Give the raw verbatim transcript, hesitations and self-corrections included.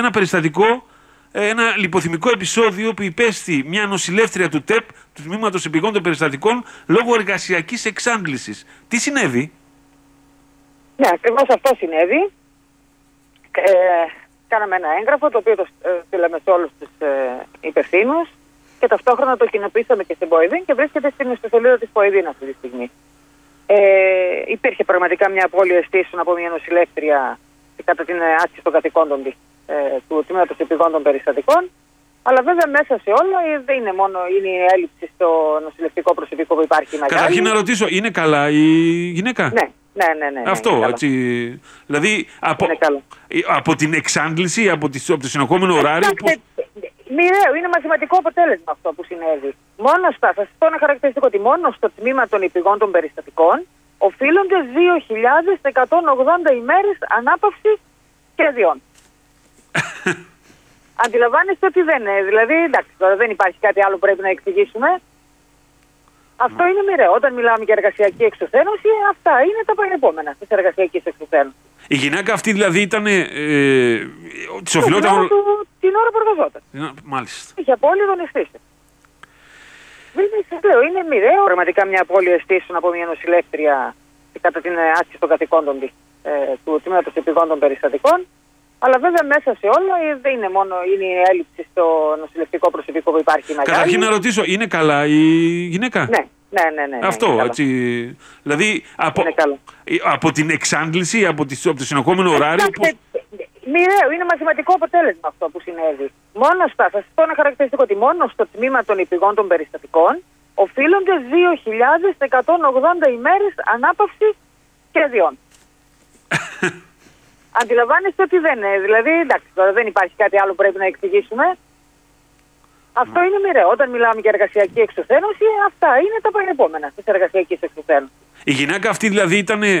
ένα περιστατικό, ένα λιποθυμικό επεισόδιο που υπέστη μια νοσηλεύτρια του ΤΕΠ, του Τμήματος Επιγόντων Περιστατικών, λόγω εργασιακής εξάντλησης. Τι συνέβη? Ναι, ακριβώς αυτό συνέβη. Ε, κάναμε ένα έγγραφο το οποίο το στείλαμε σε όλους τους ε, υπευθύνους και ταυτόχρονα το κοινοποιήσαμε και στην ΠΟΕΔΗΝ και βρίσκεται στην ιστοσελίδα της ΠΟΕΔΗΝ αυτή τη στιγμή. Ε, υπήρχε πραγματικά μια απώλεια αισθήσεων από μια νοσηλεύτρια κατά την άσκηση των καθηκόντων της, ε, του Τμήματος Επιγόντων Περιστατικών. Αλλά βέβαια μέσα σε όλα ε, δεν είναι μόνο είναι η έλλειψη στο νοσηλευτικό προσωπικό που υπάρχει μεγάλη. Καταρχήν να ρωτήσω, είναι καλά η γυναίκα? Ναι, ναι, ναι. ναι, ναι Αυτό, έτσι. Δηλαδή από, από την εξάντληση, από, τις, από το συνεχόμενο ωράριο. Πώς... Μοιραίο, είναι μαθηματικό αποτέλεσμα αυτό που συνέβη. Μόνο στα, θα σας πω ένα χαρακτηριστικό, ότι μόνο στο τμήμα των επιγόντων περιστατικών οφείλονται δύο χιλιάδες εκατόν ογδόντα ημέρες ανάπαυση και αδειών. Αντιλαμβάνεστε ότι δεν είναι. Δηλαδή, εντάξει, τώρα δεν υπάρχει κάτι άλλο που πρέπει να εξηγήσουμε. Αυτό είναι μοιραίο. Όταν μιλάμε για εργασιακή εξουθένωση, αυτά είναι τα παρεπόμενα τη εργασιακή εξουθένωση. Η γυναίκα αυτή δηλαδή ήταν. Ε, της οφειλόταν. Την ώρα που εργαζόταν. Μάλιστα. Είχε απώλεια των αισθήσεων. Λέω, είναι μοιραίο πραγματικά μια απώλεια αισθήσεων από μια νοσηλεύτρια κατά την άσκηση των καθηκόντων της, ε, του Τμήματος Επιγόντων Περιστατικών. Αλλά βέβαια μέσα σε όλα ε, δεν είναι μόνο είναι η έλλειψη στο νοσηλευτικό προσωπικό που υπάρχει μεγάλη. Καταρχήν να ρωτήσω, είναι καλά η γυναίκα? Ναι, ναι, ναι. ναι, ναι Αυτό, έτσι. Δηλαδή από, από την εξάντληση, από, τις, από το συνεχόμενο ωράριο. Πώς... Μοιραίο, είναι μαθηματικό αποτέλεσμα αυτό που συνέβη. Μόνο στα, θα σας πω ένα χαρακτηριστικό, ότι μόνο στο τμήμα των επιγόντων περιστατικών οφείλονται δύο χιλιάδες εκατόν ογδόντα ημέρες ανάπαυση και αδειών. Αντιλαμβάνεστε ότι δεν είναι. Δηλαδή, εντάξει, τώρα δεν υπάρχει κάτι άλλο που πρέπει να εξηγήσουμε. Αυτό είναι μοιραίο. Όταν μιλάμε για εργασιακή εξουθένωση, αυτά είναι τα παρεπόμενα τη εργασιακή εξουθένωση. Η γυναίκα αυτή δηλαδή ήταν